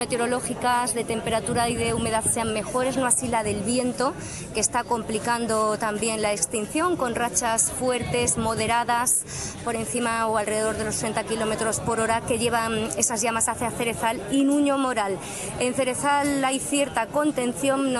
meteorológicas de temperatura y de humedad sean mejores, no así la del viento, que está complicando también la extinción con rachas fuertes, moderadas, por encima o alrededor de los 60 kilómetros por hora, que llevan esas llamas hacia Cerezal y Nuño Moral. En Cerezal hay cierta contención.